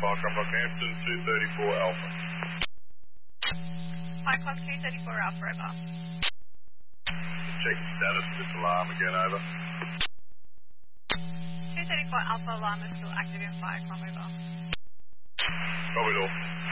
Park, I'm Rockhampton, 234 Alpha. High Clock 234 Alpha, over. Checking status of this alarm again, over. 234 Alpha alarm is still active in Viacom, over. Copy it all.